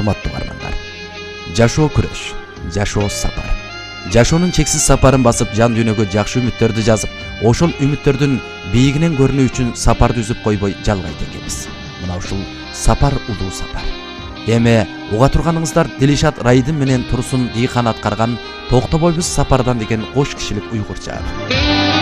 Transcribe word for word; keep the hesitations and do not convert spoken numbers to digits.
урматтуу бармандар. Жашоо күрөш, жашоо сапар. Жашоонун чексиз сапарын басып, жан дүйнөгө жакшы үмүттөрдү жазып, ошол үмүттөрдүн бийигинен көрүнүү үчүн сапарды үзүп койбой жалгайт экенбиз. Мына ушул сапар улуу сапар. Эми уга турганыңыздар Дилишат Райдын менен Турсун Дийхан аткарган Токтобойбуз сапардан деген кош кишилик уйгурча.